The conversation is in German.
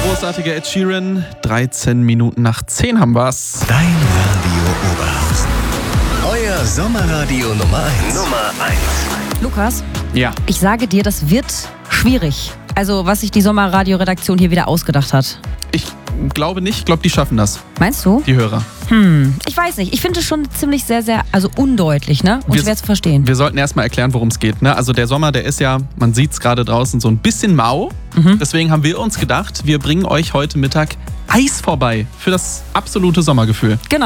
Großartiger Ed Sheeran. 13 Minuten nach 10 haben wir's. Dein Radio Oberhausen. Euer Sommerradio Nummer 1. Lukas, Ja. ich sage dir, das wird schwierig. Also, was sich die Sommerradio-Redaktion hier wieder ausgedacht hat. Ich glaube nicht. Ich glaube, die schaffen das, Meinst du? die Hörer. Ich weiß nicht. Ich finde es schon ziemlich sehr, also undeutlich, ne? Und Wir- schwer zu verstehen. Wir sollten erstmal erklären, worum es geht. Ne? Also der Sommer, der ist ja, man sieht es gerade draußen, so ein bisschen mau. Deswegen haben wir uns gedacht, wir bringen euch heute Mittag Eis vorbei für das absolute Sommergefühl. Genau.